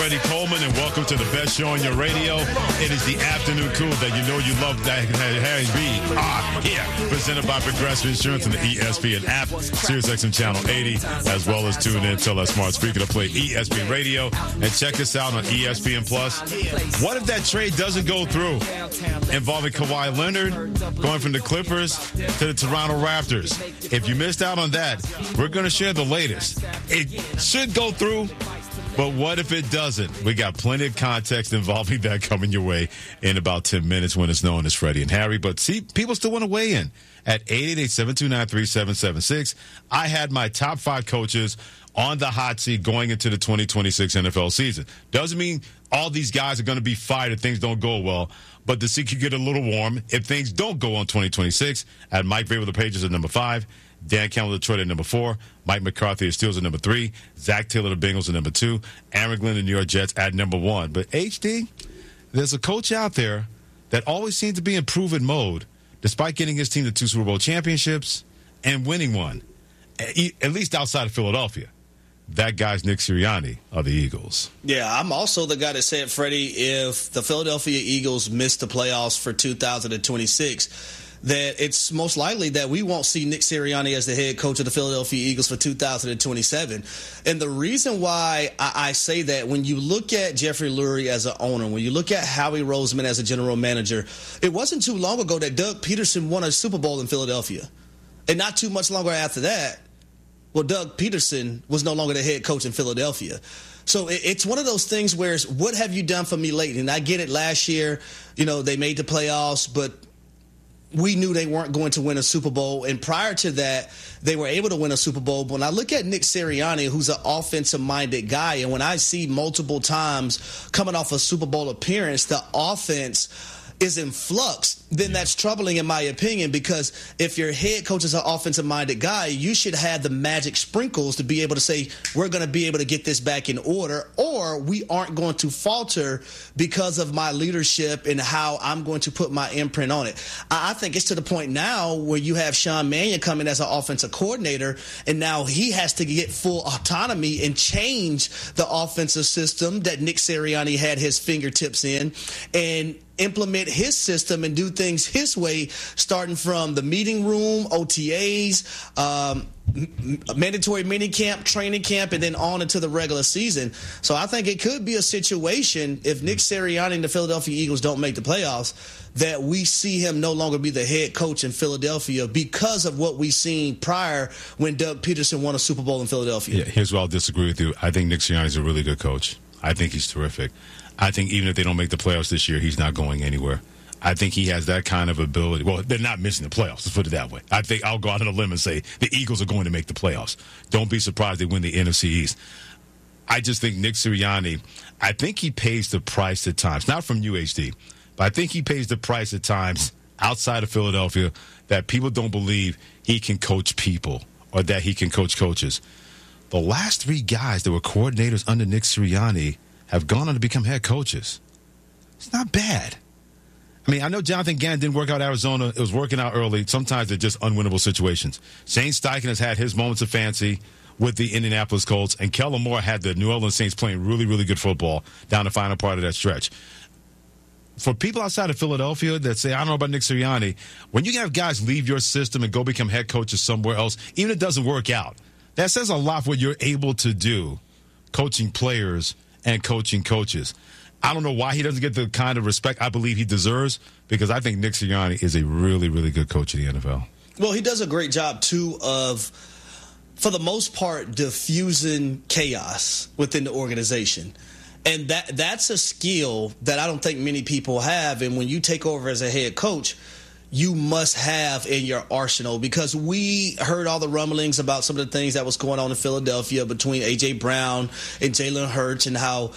Freddie Coleman, and welcome to the best show on your radio. It is the afternoon cool that you know you love, that Harry B. Here, presented by Progressive Insurance and the ESPN app, SiriusXM Channel 80, as well as tune in, tell us smart speaker to play ESPN Radio, and check us out on ESPN Plus. What if that trade doesn't go through, involving Kawhi Leonard going from the Clippers to the Toronto Raptors? If you missed out on that, we're going to share the latest. It should go through. But what if it doesn't? We got plenty of context involving that coming your way in about 10 minutes when it's known as Freddie and Harry. But see, people still want to weigh in at 888-729-3776. I had my top 5 coaches on the hot seat going into the 2026 NFL season. Doesn't mean all these guys are going to be fired if things don't go well, but the seat could get a little warm if things don't go on 2026. At Mike Vrabel, the Patriots at number 5. Dan Campbell, Detroit at number 4. Mike McCarthy, the Steelers at number 3. Zach Taylor, the Bengals at number 2. Aaron Glenn, the New York Jets at number 1. But HD, there's a coach out there that always seems to be in proven mode, despite getting his team to 2 Super Bowl championships and winning one, at least outside of Philadelphia. That guy's Nick Sirianni of the Eagles. Yeah, I'm also the guy that said, Freddie, if the Philadelphia Eagles miss the playoffs for 2026, that it's most likely that we won't see Nick Sirianni as the head coach of the Philadelphia Eagles for 2027. And the reason why I say that, when you look at Jeffrey Lurie as an owner, when you look at Howie Roseman as a general manager, it wasn't too long ago that Doug Peterson won a Super Bowl in Philadelphia. And not too much longer after that, well, Doug Peterson was no longer the head coach in Philadelphia. So it's one of those things where it's, what have you done for me lately? And I get it, last year, they made the playoffs, but we knew they weren't going to win a Super Bowl. And prior to that, they were able to win a Super Bowl. But when I look at Nick Sirianni, who's an offensive-minded guy, and when I see multiple times coming off a Super Bowl appearance, the offense is in flux, then that's troubling in my opinion, because if your head coach is an offensive-minded guy, you should have the magic sprinkles to be able to say, we're going to be able to get this back in order, or we aren't going to falter because of my leadership and how I'm going to put my imprint on it. I think it's to the point now where you have Sean Mannion coming as an offensive coordinator, and now he has to get full autonomy and change the offensive system that Nick Sirianni had his fingertips in, and implement his system and do things his way, starting from the meeting room, OTAs, mandatory minicamp, training camp, and then on into the regular season. So I think it could be a situation, if Nick Sirianni and the Philadelphia Eagles don't make the playoffs, that we see him no longer be the head coach in Philadelphia because of what we've seen prior when Doug Peterson won a Super Bowl in Philadelphia. Yeah, here's where I'll disagree with you. I think Nick Sirianni is a really good coach. I think he's terrific. I think even if they don't make the playoffs this year, he's not going anywhere. I think he has that kind of ability. Well, they're not missing the playoffs, let's put it that way. I think I'll go out on a limb and say the Eagles are going to make the playoffs. Don't be surprised they win the NFC East. I just think Nick Sirianni, I think he pays the price at times, not from UHD, but I think he pays the price at times outside of Philadelphia that people don't believe he can coach people or that he can coach coaches. The last 3 guys that were coordinators under Nick Sirianni have gone on to become head coaches. It's not bad. I mean, I know Jonathan Gannon didn't work out Arizona. It was working out early. Sometimes they're just unwinnable situations. Shane Steichen has had his moments of fancy with the Indianapolis Colts, and Kellen Moore had the New Orleans Saints playing really, really good football down the final part of that stretch. For people outside of Philadelphia that say, I don't know about Nick Sirianni, when you have guys leave your system and go become head coaches somewhere else, even if it doesn't work out, that says a lot for what you're able to do coaching players and coaching coaches. I don't know why he doesn't get the kind of respect I believe he deserves, because I think Nick Sirianni is a really, really good coach in the NFL. Well, he does a great job, too, of, for the most part, diffusing chaos within the organization. And that's a skill that I don't think many people have. And when you take over as a head coach, you must have in your arsenal, because we heard all the rumblings about some of the things that was going on in Philadelphia between A.J. Brown and Jalen Hurts, and how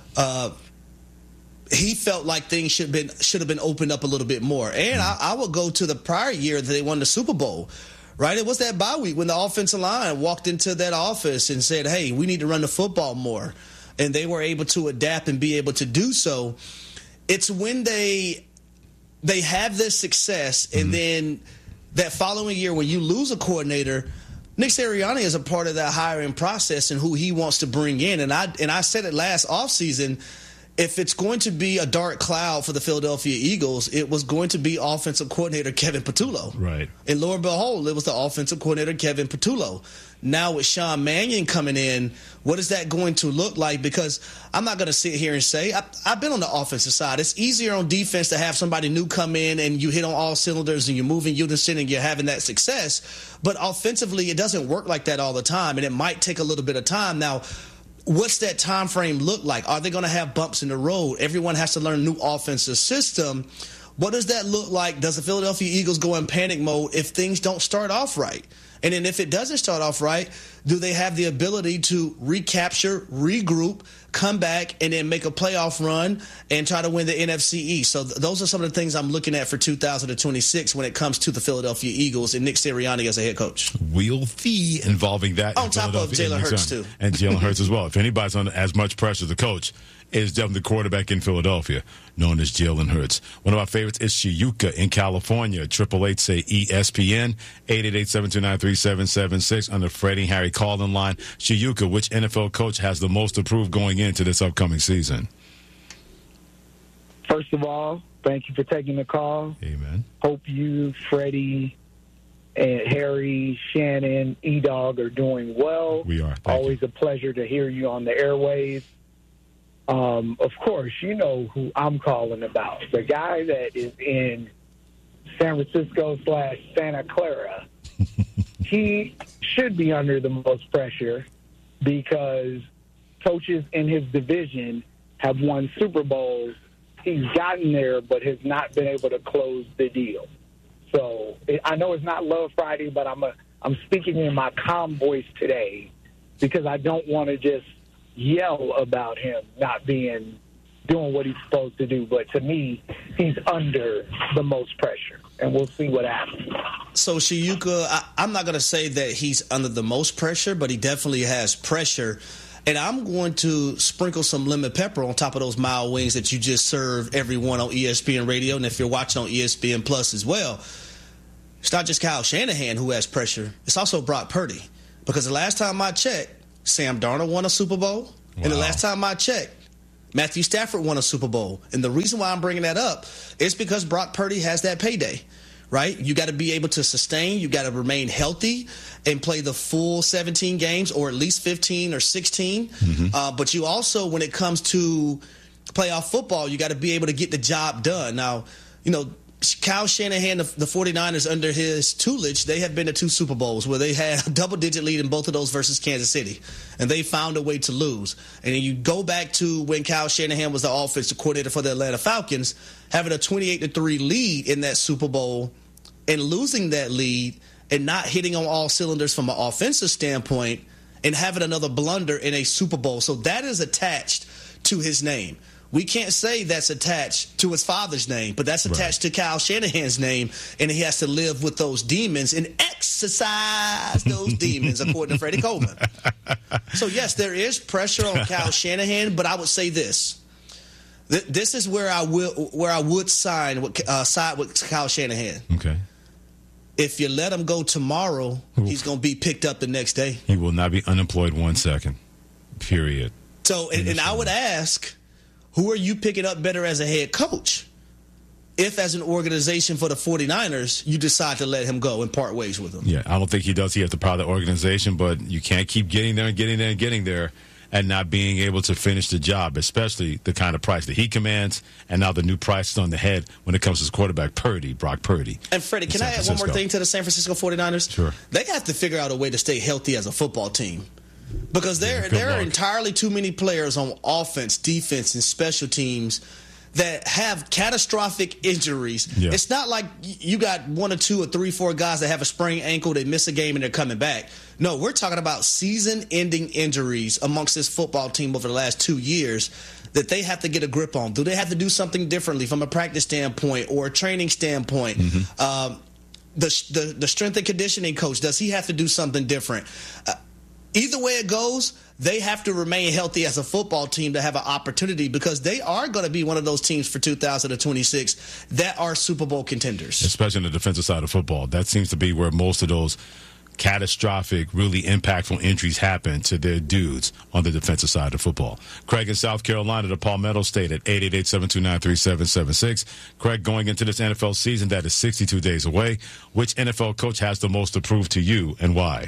he felt like things should have been opened up a little bit more. And I will go to the prior year that they won the Super Bowl, right? It was that bye week when the offensive line walked into that office and said, hey, we need to run the football more. And they were able to adapt and be able to do so. It's when they have this success, and then that following year when you lose a coordinator, Nick Sirianni is a part of that hiring process and who he wants to bring in. And I said it last offseason, if it's going to be a dark cloud for the Philadelphia Eagles, it was going to be offensive coordinator Kevin Patullo. Right. And lo and behold, it was the offensive coordinator Kevin Patullo. Now with Sean Mannion coming in, what is that going to look like? Because I'm not going to sit here and say, I've been on the offensive side. It's easier on defense to have somebody new come in and you hit on all cylinders and you're moving unison and you're having that success. But offensively, it doesn't work like that all the time, and it might take a little bit of time. Now, what's that time frame look like? Are they going to have bumps in the road? Everyone has to learn a new offensive system. What does that look like? Does the Philadelphia Eagles go in panic mode if things don't start off right? And then if it doesn't start off right, do they have the ability to recapture, regroup, come back, and then make a playoff run and try to win the NFC East? So those are some of the things I'm looking at for 2026 when it comes to the Philadelphia Eagles and Nick Sirianni as a head coach. Wheel fee involving that. On top of Jalen Hurts, too. And Jalen Hurts as well. If anybody's under as much pressure as the coach, is definitely the quarterback in Philadelphia, known as Jalen Hurts. One of our favorites is Shiuka in California. 888-SAY-ESPN, 888-729-3776 on the Freddie Harry call-in line. Shiuka, which NFL coach has the most approved going into this upcoming season? First of all, thank you for taking the call. Amen. Hope you, Freddie, and Harry, Shannon, E-Dog are doing well. We are. Always a pleasure to hear you on the airwaves. Of course, you know who I'm calling about. The guy that is in San Francisco/Santa Clara. He should be under the most pressure because coaches in his division have won Super Bowls. He's gotten there, but has not been able to close the deal. So I know it's not Love Friday, but I'm speaking in my calm voice today because I don't want to just yell about him not doing what he's supposed to do. But to me, he's under the most pressure, and we'll see what happens. So, Shiuka, I'm not going to say that he's under the most pressure, but he definitely has pressure. And I'm going to sprinkle some lemon pepper on top of those mild wings that you just served everyone on ESPN Radio. And if you're watching on ESPN Plus as well, it's not just Kyle Shanahan who has pressure. It's also Brock Purdy. Because the last time I checked, Sam Darnold won a Super Bowl. Wow. And the last time I checked, Matthew Stafford won a Super Bowl. And the reason why I'm bringing that up is because Brock Purdy has that payday, right? You got to be able to sustain. You got to remain healthy and play the full 17 games or at least 15 or 16. Mm-hmm. But you also, when it comes to playoff football, you got to be able to get the job done. Now, you know, Kyle Shanahan, the 49ers, under his tutelage, they have been to 2 Super Bowls where they had a double-digit lead in both of those versus Kansas City, and they found a way to lose. And then you go back to when Kyle Shanahan was the offensive coordinator for the Atlanta Falcons, having a 28-3 lead in that Super Bowl and losing that lead and not hitting on all cylinders from an offensive standpoint and having another blunder in a Super Bowl. So that is attached to his name. We can't say that's attached to his father's name, but that's attached to Kyle Shanahan's name, and he has to live with those demons and exercise those demons, according to Freddie Coleman. So, yes, there is pressure on Kyle Shanahan, but I would say this. This is where I would side with Kyle Shanahan. Okay. If you let him go tomorrow, he's going to be picked up the next day. He will not be unemployed 1 second, period. So, and I would ask, who are you picking up better as a head coach if, as an organization for the 49ers, you decide to let him go and part ways with him? Yeah, I don't think he does. He has the power of the organization, but you can't keep getting there and getting there and getting there and not being able to finish the job, especially the kind of price that he commands and now the new price on the head when it comes to his quarterback, Brock Purdy. And, Freddie, can I add one more thing to the San Francisco 49ers? Sure. They have to figure out a way to stay healthy as a football team. Because there are entirely too many players on offense, defense, and special teams that have catastrophic injuries. Yeah. It's not like you got 1 or 2 or 3, 4 guys that have a sprained ankle, they miss a game, and they're coming back. No, we're talking about season-ending injuries amongst this football team over the last 2 years that they have to get a grip on. Do they have to do something differently from a practice standpoint or a training standpoint? Mm-hmm. The strength and conditioning coach, does he have to do something different? Either way it goes, they have to remain healthy as a football team to have an opportunity because they are going to be one of those teams for 2026 that are Super Bowl contenders. Especially on the defensive side of football. That seems to be where most of those catastrophic, really impactful injuries happen to their dudes on the defensive side of football. Craig in South Carolina, the Palmetto State at 888-729-3776. Craig, going into this NFL season that is 62 days away, which NFL coach has the most to prove to you and why?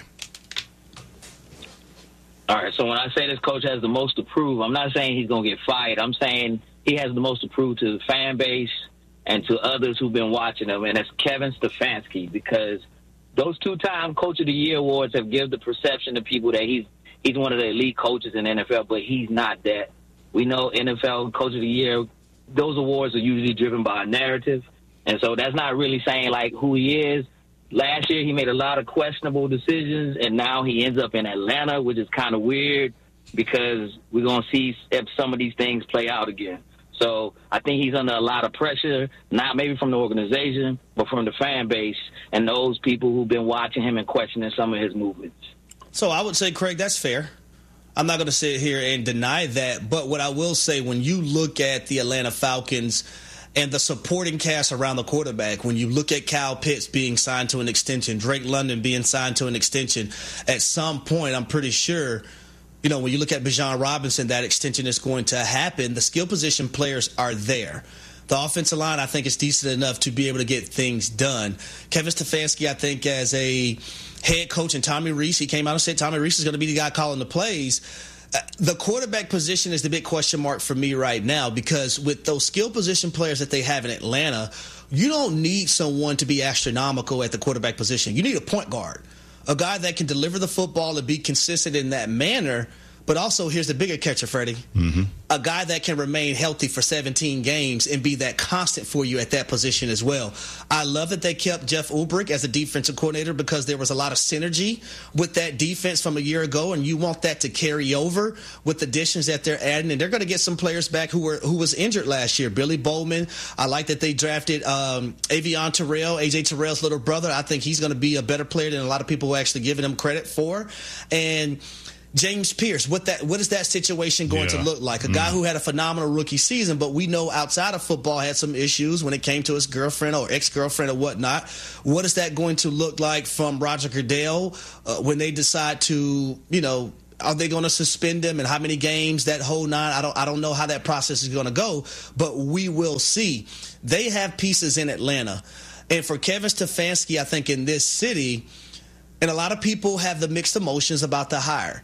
All right, so when I say this coach has the most to prove, I'm not saying he's going to get fired. I'm saying he has the most to prove to the fan base and to others who've been watching him, and that's Kevin Stefanski, because those 2-time Coach of the Year awards have given the perception to people that he's one of the elite coaches in the NFL, but he's not that. We know NFL Coach of the Year, those awards are usually driven by a narrative, and so that's not really saying, like, who he is. Last year he made a lot of questionable decisions, and now he ends up in Atlanta, which is kind of weird because we're going to see if some of these things play out again. So I think he's under a lot of pressure, not maybe from the organization, but from the fan base and those people who've been watching him and questioning some of his movements. So I would say, Craig, that's fair. I'm not going to sit here and deny that. But what I will say, when you look at the Atlanta Falcons and the supporting cast around the quarterback, when you look at Kyle Pitts being signed to an extension, Drake London being signed to an extension, at some point I'm pretty sure – when you look at Bijan Robinson, that extension is going to happen. The skill position players are there. The offensive line, I think, is decent enough to be able to get things done. Kevin Stefanski, I think, as a head coach, and Tommy Rees, he came out and said Tommy Rees is going to be the guy calling the plays. The quarterback position is the big question mark for me right now, because with those skill position players that they have in Atlanta, you don't need someone to be astronomical at the quarterback position. You need a point guard. A guy that can deliver the football and be consistent in that manner, but also here's the bigger catcher, Freddie. Mm-hmm. A guy that can remain healthy for 17 games and be that constant for you at that position as well. I love that they kept Jeff Ulbrich as a defensive coordinator because there was a lot of synergy with that defense from a year ago, and you want that to carry over with the additions that they're adding. And they're going to get some players back who was injured last year. Billy Bowman. I like that they drafted Avion Terrell, AJ Terrell's little brother. I think he's going to be a better player than a lot of people are actually giving him credit for. And James Pierce, what is that situation going to look like? A guy who had a phenomenal rookie season, but we know outside of football had some issues when it came to his girlfriend or ex-girlfriend or whatnot. What is that going to look like from Roger Goodell when they decide to, are they going to suspend him and how many games, that whole nine? I don't know how that process is going to go, but we will see. They have pieces in Atlanta. And for Kevin Stefanski, I think in this city, and a lot of people have the mixed emotions about the hire,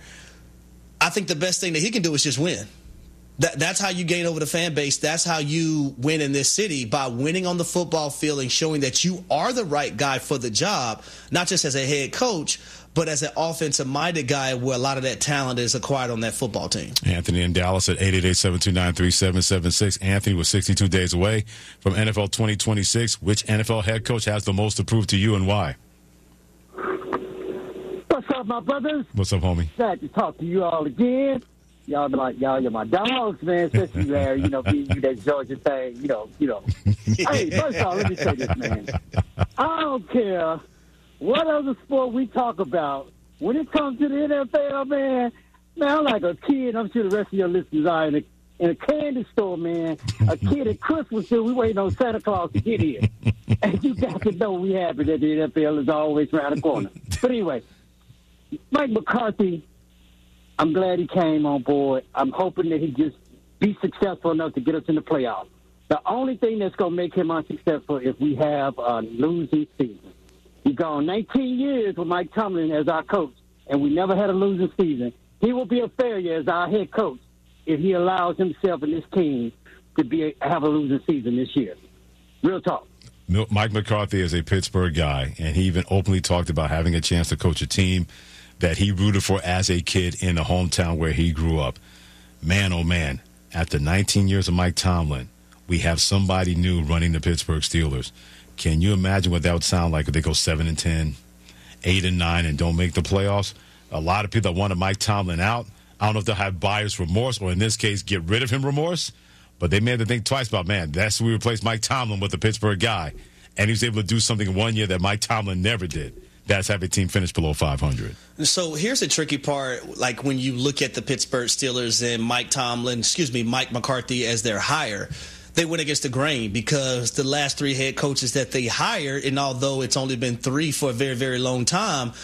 I think the best thing that he can do is just win. That's how you gain over the fan base. That's how you win in this city, by winning on the football field and showing that you are the right guy for the job, not just as a head coach, but as an offensive-minded guy where a lot of that talent is acquired on that football team. Anthony in Dallas at 888-729-3776. Anthony, was 62 days away from NFL 2026. Which NFL head coach has the most to prove to you and why? What's up, my brothers? What's up, homie? Glad to talk to you all again. Y'all be like, y'all, you're my dogs, man. Especially Larry, being you that Georgia thing, Hey, first of all, let me say this, man. I don't care what other sport we talk about. When it comes to the NFL, man, I'm like a kid. I'm sure the rest of your listeners are in a candy store, man. A kid at Christmas, still, we waiting on Santa Claus to get here. And you got to know we happy that the NFL is always around the corner. But anyway, Mike McCarthy, I'm glad he came on board. I'm hoping that he just be successful enough to get us in the playoffs. The only thing that's going to make him unsuccessful is we have a losing season. He's gone 19 years with Mike Tomlin as our coach, and we never had a losing season. He will be a failure as our head coach if he allows himself and his team to have a losing season this year. Real talk. Mike McCarthy is a Pittsburgh guy, and he even openly talked about having a chance to coach a team that he rooted for as a kid in the hometown where he grew up. Man, oh man, after 19 years of Mike Tomlin, we have somebody new running the Pittsburgh Steelers. Can you imagine what that would sound like if they go 7-10, 8-9, and don't make the playoffs? A lot of people that wanted Mike Tomlin out, I don't know if they'll have buyer's remorse, or in this case, get rid of him remorse, but they may have to think twice about, man, that's we replaced Mike Tomlin with a Pittsburgh guy, and he was able to do something in 1 year that Mike Tomlin never did. That's have a team finish below 500. So here's the tricky part. Like when you look at the Pittsburgh Steelers and Mike McCarthy as their hire, they went against the grain because the last three head coaches that they hired, and although it's only been three for a very, very long time,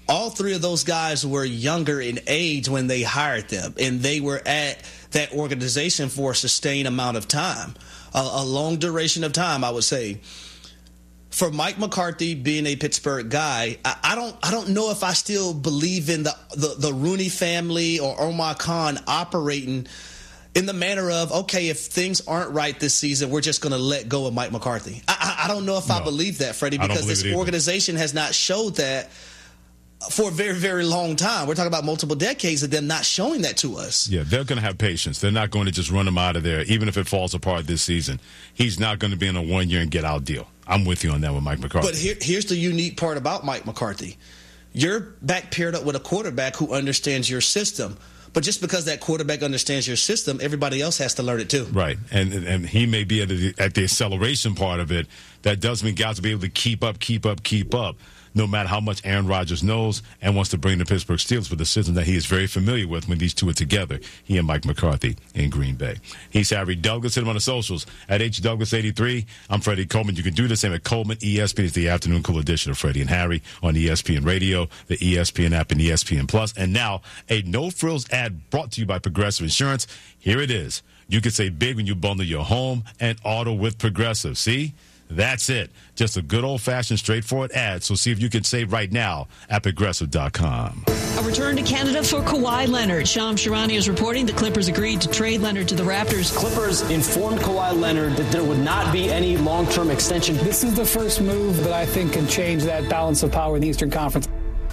all three of those guys were younger in age when they hired them, and they were at that organization for a sustained amount of time, a long duration of time, I would say. For Mike McCarthy being a Pittsburgh guy, I don't know if I still believe in the Rooney family or Omar Khan operating in the manner of, okay, if things aren't right this season, we're just going to let go of Mike McCarthy. I don't know if I believe that, Freddie, because this organization has not showed that for a very, very long time. We're talking about multiple decades of them not showing that to us. Yeah, they're going to have patience. They're not going to just run him out of there, even if it falls apart this season. He's not going to be in a one-year and get-out deal. I'm with you on that with Mike McCarthy. But here's the unique part about Mike McCarthy. You're back paired up with a quarterback who understands your system. But just because that quarterback understands your system, everybody else has to learn it too. Right, and he may be at the acceleration part of it. That does mean guys will be able to keep up, no matter how much Aaron Rodgers knows and wants to bring the Pittsburgh Steelers with the system that he is very familiar with when these two are together, he and Mike McCarthy in Green Bay. He's Harry Douglas. Hit him on the socials at HDouglas83. I'm Freddie Coleman. You can do the same at Coleman ESPN. It's the afternoon cool edition of Freddie and Harry on ESPN Radio, the ESPN app, and ESPN Plus. And now a no-frills ad brought to you by Progressive Insurance. Here it is. You can save big when you bundle your home and auto with Progressive. See? That's it. Just a good old-fashioned, straightforward ad. So see if you can save right now at Progressive.com. A return to Canada for Kawhi Leonard. Shams Charania is reporting the Clippers agreed to trade Leonard to the Raptors. Clippers informed Kawhi Leonard that there would not be any long-term extension. This is the first move that I think can change that balance of power in the Eastern Conference.